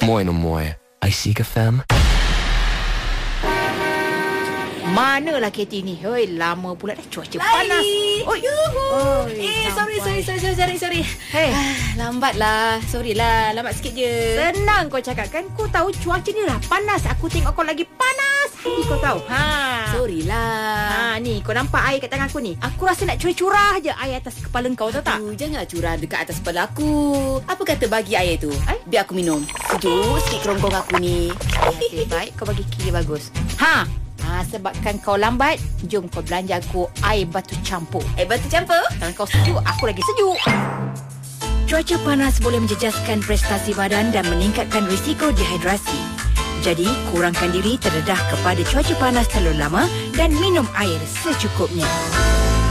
Moi no moi. Ai Sika Fam. Manalah Katie ni? Hoi, lama pula dah cuaca panas. Oi. Sorry. Hey. Lambat lah. Sorry lah. Lambat sikit je. Senang kau cakap kan. Kau tahu cuaca ni dah panas. Aku tengok kau lagi panas. Hati kau tahu. Sorry lah. Ni kau nampak air kat tangan aku ni? Aku rasa nak curah-curah je air atas kepala kau, tahu tak? Jangan curah dekat atas kepala aku. Apa kata bagi air tu? Biar aku minum. Sejuk sikit kerongkong aku ni. Baik, kau bagi kira bagus. Sebabkan kau lambat, jom kau belanja aku air batu campur. Air batu campur? Kalau kau sejuk, aku lagi sejuk. Cuaca panas boleh menjejaskan prestasi badan dan meningkatkan risiko dehidrasi. Jadi, kurangkan diri terdedah kepada cuaca panas terlalu lama dan minum air secukupnya.